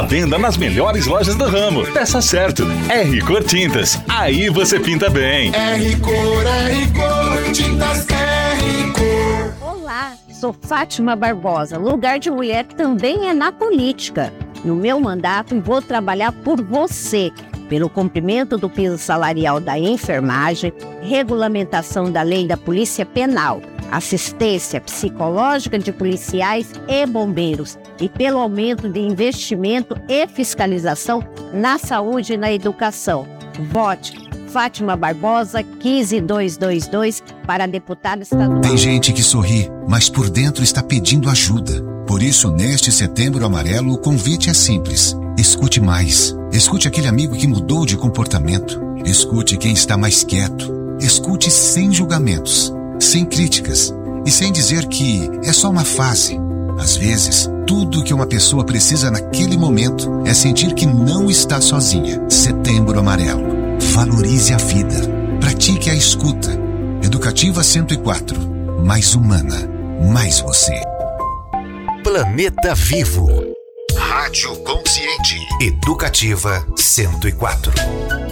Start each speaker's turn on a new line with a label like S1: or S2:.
S1: À venda nas melhores lojas do ramo. Peça certo. R-Cor Tintas. Aí você pinta bem.
S2: R-Cor, Tintas R-Cor.
S3: Olá, sou Fátima Barbosa. Lugar de mulher também é na política. No meu mandato, vou trabalhar por você, pelo cumprimento do piso salarial da enfermagem, regulamentação da lei da Polícia Penal, assistência psicológica de policiais e bombeiros e pelo aumento de investimento e fiscalização na saúde e na educação. Vote Fátima Barbosa, 15222, para deputada estadual.
S4: Tem gente que sorri, mas por dentro está pedindo ajuda. Por isso, neste Setembro Amarelo, o convite é simples. Escute mais. Escute aquele amigo que mudou de comportamento. Escute quem está mais quieto. Escute sem julgamentos, sem críticas e sem dizer que é só uma fase. Às vezes, tudo que uma pessoa precisa naquele momento é sentir que não está sozinha. Setembro Amarelo. Valorize a vida. Pratique a escuta. Educativa 104. Mais humana. Mais você.
S5: Planeta Vivo. Rádio Consciente. Educativa 104.